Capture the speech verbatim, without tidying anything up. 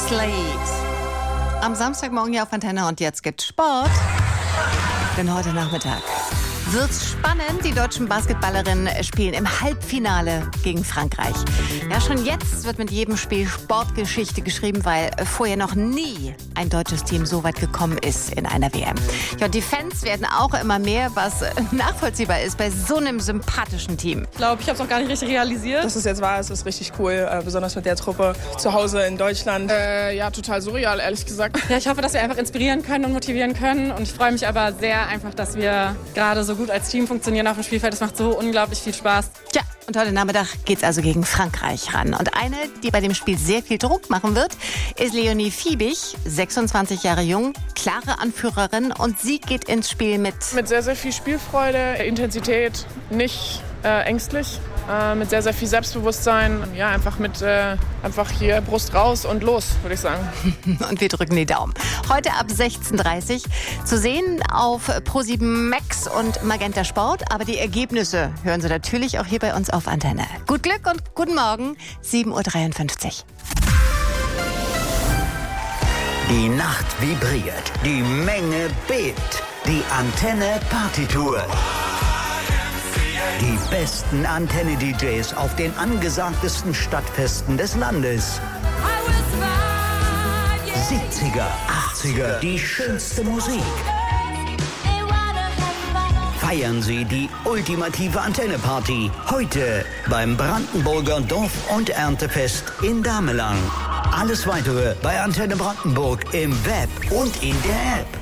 Slade. Am Samstagmorgen hier auf Antenne und jetzt gibt's Sport. Denn heute Nachmittag wird's spannend. Die deutschen Basketballerinnen spielen im Halbfinale gegen Frankreich. Ja, schon jetzt wird mit jedem Spiel Sportgeschichte geschrieben, weil vorher noch nie ein deutsches Team so weit gekommen ist in einer W M. Ja, und die Fans werden auch immer mehr, was nachvollziehbar ist bei so einem sympathischen Team. Ich glaube, ich habe es noch gar nicht richtig realisiert. Dass es jetzt war, ist, ist richtig cool, äh, besonders mit der Truppe zu Hause in Deutschland. Äh, ja, total surreal, ehrlich gesagt. Ja, ich hoffe, dass wir einfach inspirieren können und motivieren können. Und ich freue mich aber sehr einfach, dass wir gerade so gut als Team funktionieren auf dem Spielfeld. Das macht so unglaublich viel Spaß. Tja, und heute Nachmittag geht's also gegen Frankreich ran. Und eine, die bei dem Spiel sehr viel Druck machen wird, ist Leonie Fiebig, sechsundzwanzig Jahre jung, klare Anführerin. Und sie geht ins Spiel mit... Mit sehr, sehr viel Spielfreude, Intensität, nicht äh, ängstlich. Äh, mit sehr, sehr viel Selbstbewusstsein. Ja, einfach mit äh, einfach hier Brust raus und los, würde ich sagen. Und wir drücken die Daumen. Heute ab sechzehn Uhr dreißig zu sehen auf ProSieben Max und Magenta Sport. Aber die Ergebnisse hören Sie natürlich auch hier bei uns auf Antenne. Gut Glück und guten Morgen, sieben Uhr dreiundfünfzig. Die Nacht vibriert, die Menge bebt. Die Antenne Partytour. Die besten Antenne-D Js auf den angesagtesten Stadtfesten des Landes. siebziger, achtziger, die schönste Musik. Feiern Sie die ultimative Antenne-Party. Heute beim Brandenburger Dorf- und Erntefest in Damelang. Alles Weitere bei Antenne Brandenburg im Web und in der App.